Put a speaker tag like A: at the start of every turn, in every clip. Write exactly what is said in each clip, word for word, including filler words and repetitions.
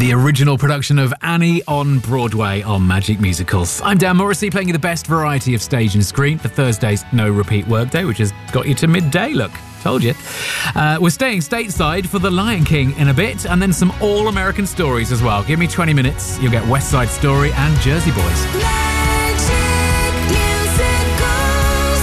A: the original production of Annie on Broadway on Magic Musicals. I'm Dan Morrissey, playing you the best variety of stage and screen for Thursday's No Repeat Workday, which has got you to midday, look. Told you. Uh, we're staying stateside for The Lion King in a bit, and then some all-American stories as well. Give me twenty minutes, you'll get West Side Story and Jersey Boys.
B: Magic Musicals.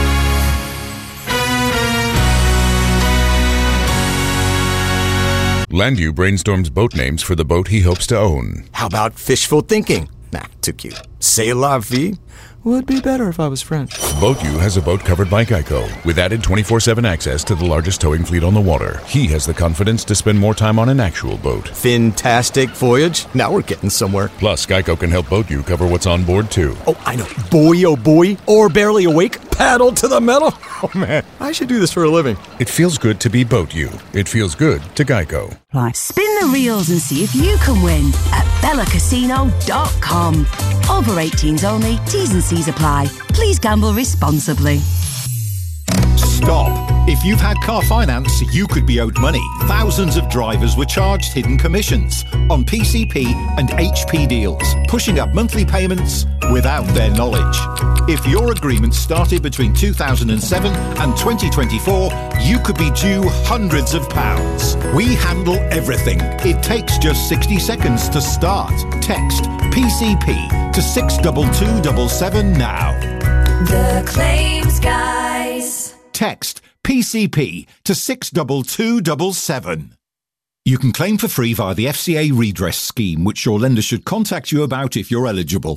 C: Landu brainstorms boat names for the boat he hopes to own.
D: How about fishful thinking? Nah, too cute. C'est la vie would be better if I was French.
C: BoatU has a boat covered by Geico, with added twenty-four seven access to the largest towing fleet on the water. He has the confidence to spend more time on an actual boat.
D: Fantastic voyage. Now we're getting somewhere.
C: Plus, Geico can help BoatU cover what's on board, too.
D: Oh, I know. Boy, oh boy. Or barely awake. Paddle to the metal. Oh, man. I should do this for a living.
C: It feels good to be BoatU. It feels good to Geico.
E: Right. Spin the reels and see if you can win at bella casino dot com. Over eighteens only. T's and C's apply. Please gamble responsibly.
F: Stop. If you've had car finance, you could be owed money. Thousands of drivers were charged hidden commissions on P C P and H P deals, pushing up monthly payments without their knowledge. If your agreement started between two thousand seven and twenty twenty-four, you could be due hundreds of pounds. We handle everything. It takes just sixty seconds to start. Text P C P to six two two seven seven now.
B: The Claims Guys.
F: Text P C P to six two two seven seven. You can claim for free via the F C A redress scheme, which your lender should contact you about if you're eligible.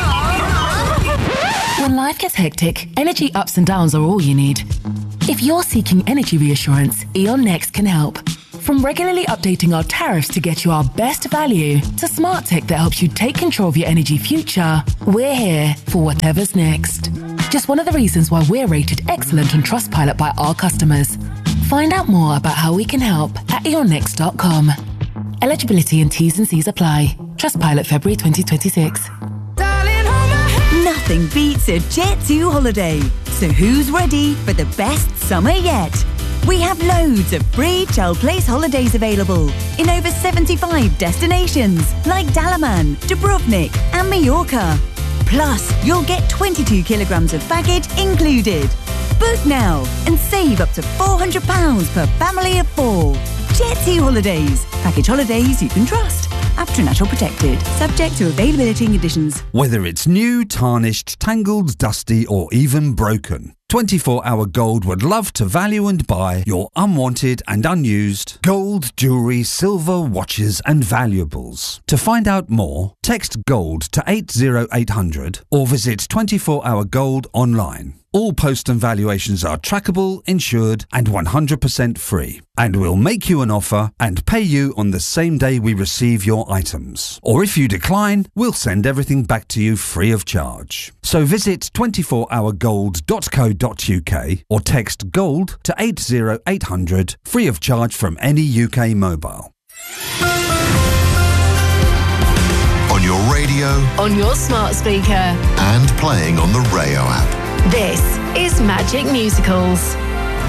G: When life gets hectic, energy ups and downs are all you need. If you're seeking energy reassurance, E.ON Next can help. From regularly updating our tariffs to get you our best value, to smart tech that helps you take control of your energy future, we're here for whatever's next. Just one of the reasons why we're rated excellent on Trustpilot by our customers. Find out more about how we can help at e on next dot com. Eligibility and T's and C's apply. Trustpilot February twenty twenty-six.
E: Nothing beats a Jet two holiday. So who's ready for the best summer yet? We have loads of free child place holidays available in over seventy-five destinations like Dalaman, Dubrovnik and Mallorca. Plus, you'll get twenty-two kilograms of baggage included. Book now and save up to four hundred pounds per family of four. Jet two Holidays. Package holidays you can trust. After Natural Protected. Subject to availability and conditions.
H: Whether it's new, tarnished, tangled, dusty or even broken, twenty-four hour Gold would love to value and buy your unwanted and unused gold, jewellery, silver, watches and valuables. To find out more, text GOLD to eight oh eight hundred or visit twenty-four hour gold online. All post and valuations are trackable, insured and one hundred percent free. And we'll make you an offer and pay you on the same day we receive your items. Or if you decline, we'll send everything back to you free of charge. So visit twenty-four hour gold dot co dot uk or text GOLD to eight oh eight hundred, free of charge from any U K mobile.
I: On your radio,
G: On your smart speaker.
I: and playing on the Rayo app.
G: This is Magic Musicals.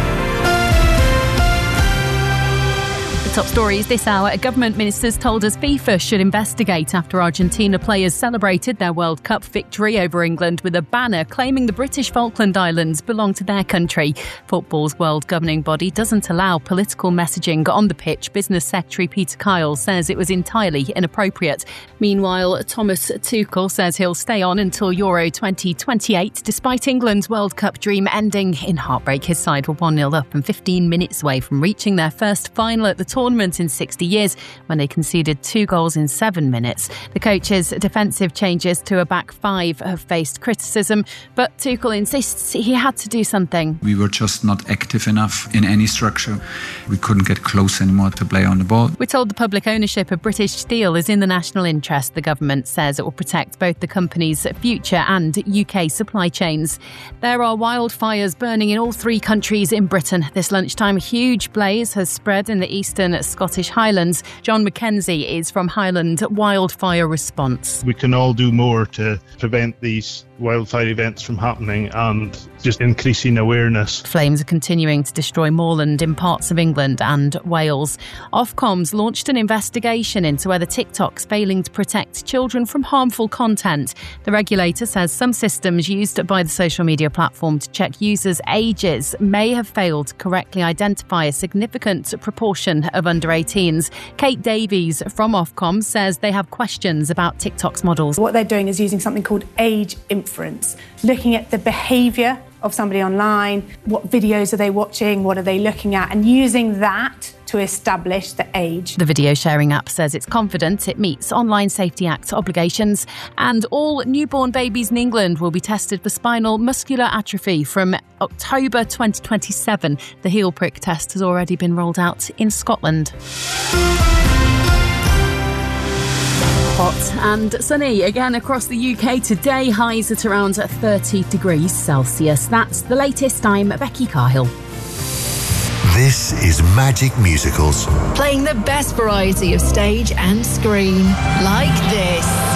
J: Top stories this hour. Government ministers told us FIFA should investigate after Argentina players celebrated their World Cup victory over England with a banner claiming the British Falkland Islands belong to their country. Football's world governing body doesn't allow political messaging on the pitch. Business Secretary Peter Kyle says it was entirely inappropriate. Meanwhile, Thomas Tuchel says he'll stay on until Euro twenty twenty-eight, despite England's World Cup dream ending in heartbreak. His side were one nil up and fifteen minutes away from reaching their first final at the tournament in sixty years when they conceded two goals in seven minutes. The coach's defensive changes to a back five have faced criticism, but Tuchel insists he had to do something.
K: We were just not active enough in any structure. We couldn't get close anymore to play on the ball.
J: We're told the public ownership of British Steel is in the national interest. The government says it will protect both the company's future and U K supply chains. There are wildfires burning in all three countries in Britain. This lunchtime, a huge blaze has spread in the eastern western Scottish Highlands. John McKenzie is from Highland Wildfire Response.
L: We can all do more to prevent these wildfire events from happening and just increasing awareness.
J: Flames are continuing to destroy moorland in parts of England and Wales. Ofcom's launched an investigation into whether TikTok's failing to protect children from harmful content. The regulator says some systems used by the social media platform to check users' ages may have failed to correctly identify a significant proportion of under eighteens. Kate Davies from Ofcom says they have questions about TikTok's models.
M: What they're doing is using something called age inference, looking at the behaviour of somebody online, what videos are they watching, what are they looking at, and using that to establish the age.
J: The video sharing app says it's confident it meets Online Safety Act obligations, and all newborn babies in England will be tested for spinal muscular atrophy from October twenty twenty-seven. The heel prick test has already been rolled out in Scotland. Hot and sunny again across the U K today, highs at around thirty degrees Celsius. That's the latest. I'm Becky Carhill.
I: This is Magic Musicals.
G: Playing the best variety of stage and screen, like this.